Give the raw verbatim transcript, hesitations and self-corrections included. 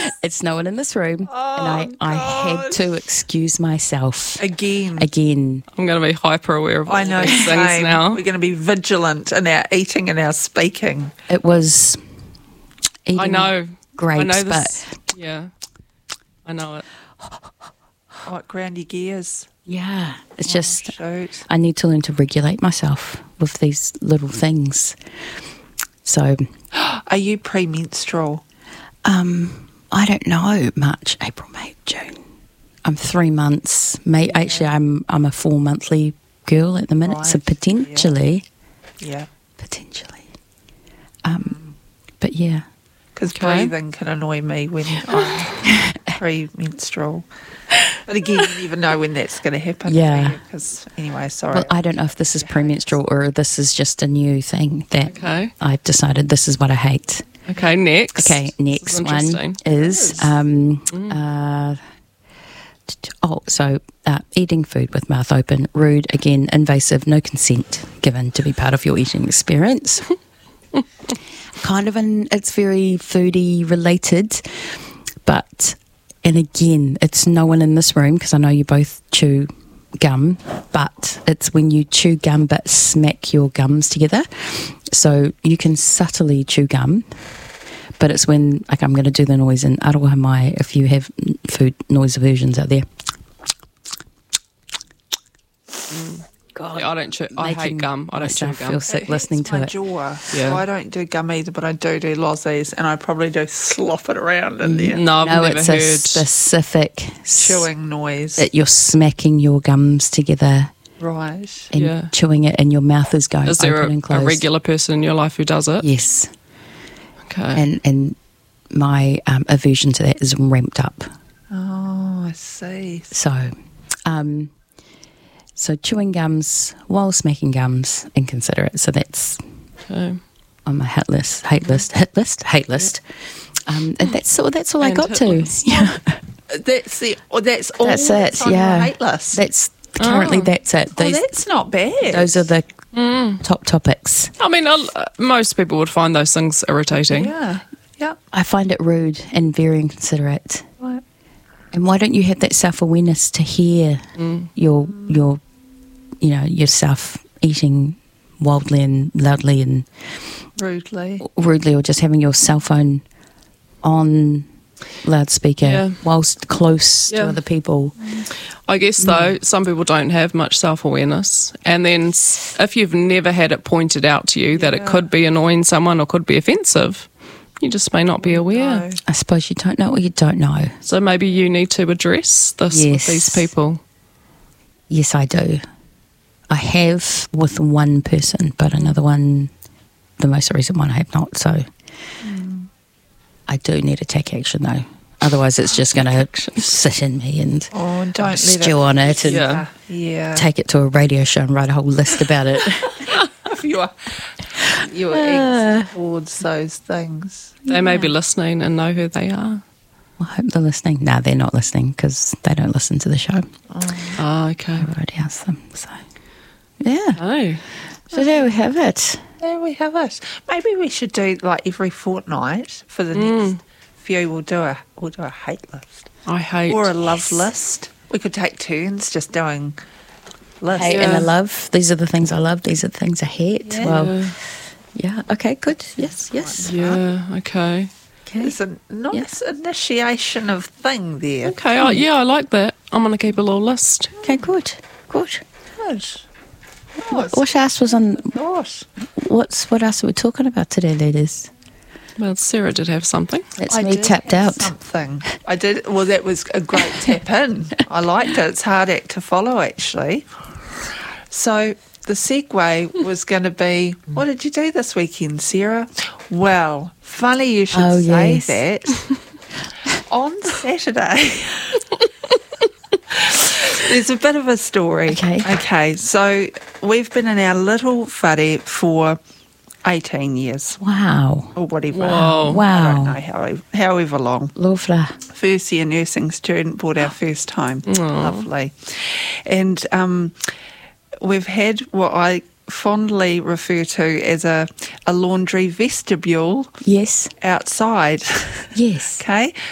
It's no one in this room. Oh, and I, I had gosh. to excuse myself. Again. Again. I'm going to be hyper aware of all I know, these things same. now. We're going to be vigilant in our eating and our speaking. It was eating I know. grapes, I know but this. Yeah. I know it. Oh, it ground your gears. yeah, it's Oh, just shoot. I need to learn to regulate myself with these little things. So Are you premenstrual? um, I don't know much. April, May, June. I'm three months. May actually, I'm I'm a four monthly girl at the minute, so Right, potentially, Yeah. potentially. Um, but yeah, Because Okay. breathing can annoy me when I'm premenstrual. But again, you never know when that's going to happen. Yeah. Because anyway, sorry. well, I don't know if this is premenstrual or this is just a new thing that Okay. I've decided this is what I hate. Okay, next. Okay, This next is one interesting. is um, uh, t- t- oh, so uh, eating food with mouth open, rude, again, invasive, no consent given to be part of your eating experience. Kind of an, it's very foodie related, but, and again, it's no one in this room because I know you both chew gum, but it's when you chew gum but smack your gums together. So you can subtly chew gum, but it's when, like, I'm going to do the noise in aroha mai, if you have food noise versions out there. God, Yeah, I don't chew. I hate making gum. I don't chew myself gum. feel sick It listening hurts to my it. jaw. Yeah. So I don't do gum either, but I do do lozzies, and I probably do slop it around in there. No, I've No, never it's heard. a specific s- Chewing noise. that you're smacking your gums together right. and Yeah. chewing it, and your mouth is going Is there open a, and a closed. regular person in your life who does it? Yes, Okay. and and my um, aversion to that is ramped up. Oh, I see. So, um, so chewing gums while smacking gums, inconsiderate. So that's okay. on my hit list, hate list, hit list, hate list. Um, and that's all. That's all I And got hit to. list. Yeah, That's the. Oh, that's all. that's that's it. on Yeah, your hate list. that's currently Oh. that's it. oh, These, that's not bad. those are the top topics. I mean, uh, most people would find those things irritating. Yeah. Yeah. I find it rude and very inconsiderate. Right. And why don't you have that self awareness to hear your your you know yourself eating wildly and loudly and Rudely. rudely, or just having your cell phone on loudspeaker Yeah. whilst close Yeah. to other people? I guess, though, some people don't have much self-awareness. And then s- if you've never had it pointed out to you that it Yeah. could be annoying someone or could be offensive, you just may not be aware. No. I suppose you don't know what you don't know. So maybe you need to address this with Yes. these people. Yes, I do. I have with one person, but another one, the most recent one, I have not. So I do need to take action, though. Otherwise, it's just going to sit in me and Oh, and don't let stew it. on it and Yeah. Yeah. take it to a radio show and write a whole list about it. Of your your eggs towards those things. They may be listening and know who they are. I hope they're listening. No, they're not listening because they don't listen to the show. Oh, okay. I've already asked them. So, yeah. Oh, So there we have it. There we have it. Maybe we should do like every fortnight for the next few. We'll do a we'll do a hate list I hate. or a love list. We could take turns just doing lists. Hate Yeah. and I love. These are the things I love. These are the things I hate. Yeah. Well, Yeah. yeah. Okay, good. Yes, yes. Yeah, okay. Okay. There's a nice initiation of thing there. Okay, oh, yeah, I like that. I'm going to keep a little list. Okay, good. Good. Good. What else was on? Gosh. What's what else are we talking about today, ladies? Well, Sarah did have something. That's I me did tapped have out. Something. I did. Well, that was a great tap in. I liked it. It's hard act to follow, actually. So the segue was going to be, what did you do this weekend, Sarah? Well, funny you should Oh, say yes. that. On Saturday, there's a bit of a story. Okay. Okay. So we've been in our little whare for eighteen years Wow. or whatever. Whoa. I Wow. don't know, how, however long. Lovely. First year nursing student, bought our first home. Lovely. And um, we've had what I fondly refer to as a, a laundry vestibule Yes. outside. Yes. Okay,